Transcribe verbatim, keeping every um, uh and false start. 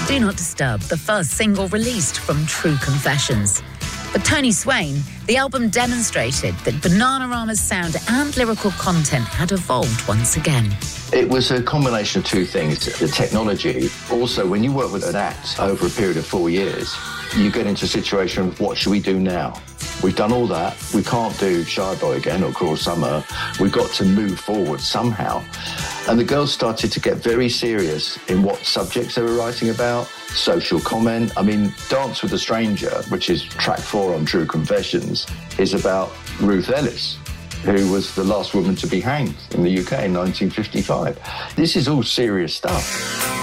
Do Not Disturb, the first single released from True Confessions. For Tony Swain, the album demonstrated that Bananarama's sound and lyrical content had evolved once again. It was a combination of two things. The technology. Also, when you work with an act over a period of four years, you get into a situation of what should we do now? We've done all that. We can't do Shy Boy again or Cruel Summer. We've got to move forward somehow. And the girls started to get very serious in what subjects they were writing about, social comment. I mean, Dance with a Stranger, which is track four on True Confessions, is about Ruth Ellis, who was the last woman to be hanged in the U K in nineteen fifty-five. This is all serious stuff.